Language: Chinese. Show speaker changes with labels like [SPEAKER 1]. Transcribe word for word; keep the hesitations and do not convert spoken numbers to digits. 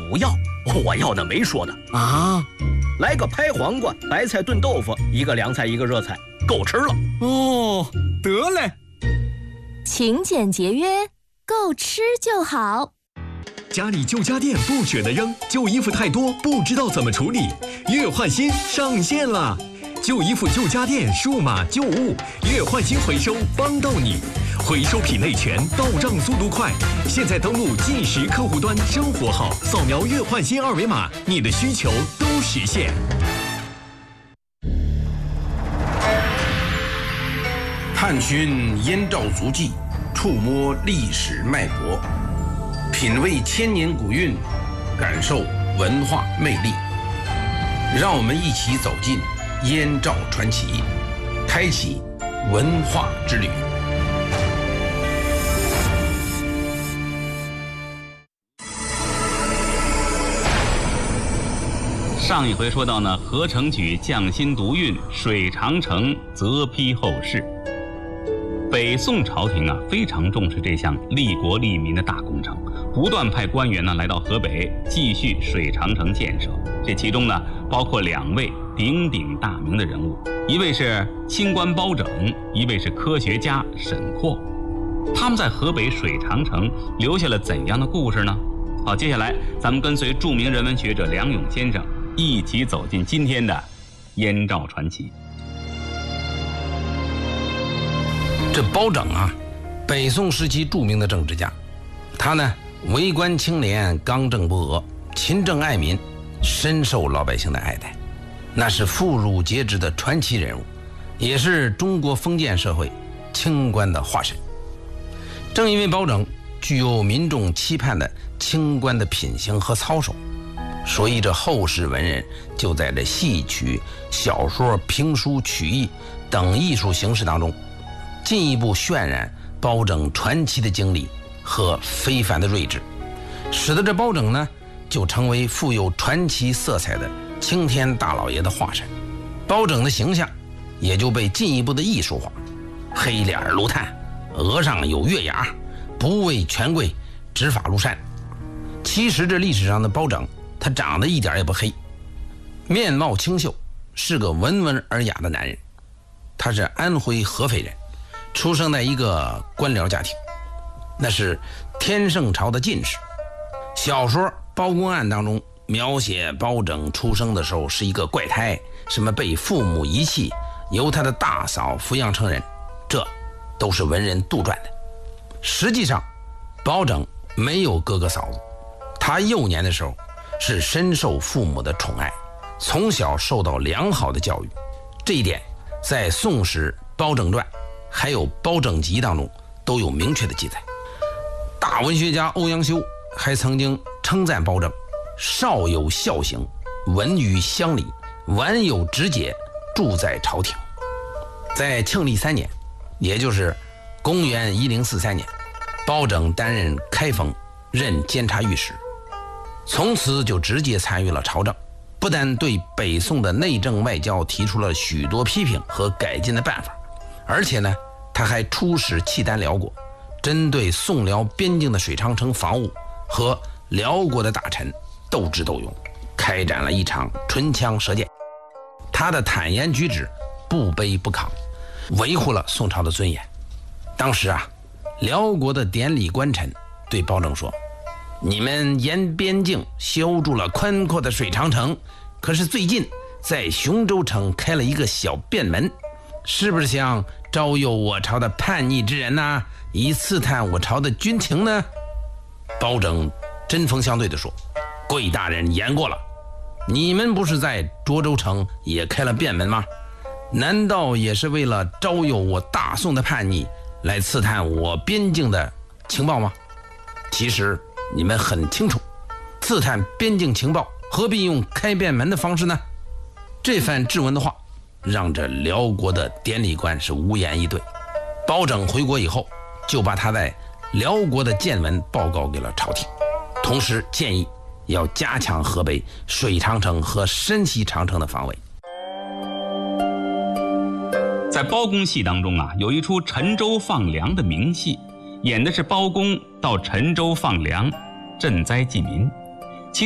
[SPEAKER 1] 不要，我要那没说的
[SPEAKER 2] 啊。
[SPEAKER 1] 来个拍黄瓜、白菜炖豆腐，一个凉菜一个热菜，够吃了。
[SPEAKER 2] 哦，得嘞。
[SPEAKER 3] 勤俭节约，够吃就好。
[SPEAKER 4] 家里旧家电不舍得扔，旧衣服太多不知道怎么处理，月换新上线了。旧衣服、旧家电、数码旧物，月换新回收帮到你，回收品类全，到账速度快。现在登录即时客户端生活号，扫描月换新二维码，你的需求都实现。
[SPEAKER 5] 探寻燕赵足迹，触摸历史脉搏，品味千年古韵，感受文化魅力。让我们一起走进燕赵传奇，开启文化之旅。
[SPEAKER 6] 上一回说到呢，合成曲匠心独运，水长城泽披后世。北宋朝廷啊非常重视这项利国利民的大工程，不断派官员呢来到河北继续水长城建设。这其中呢包括两位鼎鼎大名的人物，一位是清官包拯，一位是科学家沈括。他们在河北水长城留下了怎样的故事呢？好，接下来咱们跟随著名人文学者梁勇先生一起走进今天的燕赵传奇。
[SPEAKER 5] 这包拯啊，北宋时期著名的政治家，他呢为官清廉，刚正不阿，勤政爱民，深受老百姓的爱戴，那是妇孺皆知的传奇人物，也是中国封建社会清官的化身。正因为包拯具有民众期盼的清官的品行和操守，所以这后世文人就在这戏曲、小说、评书、曲艺等艺术形式当中进一步渲染包拯传奇的经历和非凡的睿智，使得这包拯呢就成为富有传奇色彩的青天大老爷的化身。包拯的形象也就被进一步的艺术化，黑脸如炭，额上有月牙，不畏权贵，执法如山。其实这历史上的包拯他长得一点也不黑，面貌清秀，是个温文尔雅的男人。他是安徽合肥人，出生在一个官僚家庭，那是天圣朝的进士。小说《包公案》当中描写包拯出生的时候是一个怪胎，什么被父母遗弃，由他的大嫂抚养成人，这都是文人杜撰的。实际上包拯没有哥哥嫂子，他幼年的时候是深受父母的宠爱，从小受到良好的教育。这一点在《宋史·包拯传》还有《包拯集》当中都有明确的记载。大文学家欧阳修还曾经称赞包拯少有孝行，文于乡里，晚有直节，住在朝廷。在庆历三年，也就是公元一零四三年，包拯担任开封任监察御史，从此就直接参与了朝政，不但对北宋的内政外交提出了许多批评和改进的办法，而且呢他还出使契丹辽国，针对宋辽边境的水长城防务和辽国的大臣斗智斗勇，开展了一场唇枪舌剑。他的坦言举止，不卑不亢，维护了宋朝的尊严。当时啊，辽国的典礼官臣对包拯说，你们沿边境修筑了宽阔的水长城，可是最近在雄州城开了一个小便门，是不是想招诱我朝的叛逆之人呢、啊？以刺探我朝的军情呢？包拯针锋相对地说，贵大人言过了，你们不是在涿州城也开了便门吗？难道也是为了招诱我大宋的叛逆，来刺探我边境的情报吗？其实你们很清楚，刺探边境情报何必用开便门的方式呢？这番质问的话让这辽国的典礼官是无言以对。包拯回国以后，就把他在辽国的见闻报告给了朝廷，同时建议要加强河北水长城和山西长城的防卫。
[SPEAKER 6] 在包公戏当中啊，有一出陈州放粮的名戏，演的是包公到陈州放粮，赈灾济民。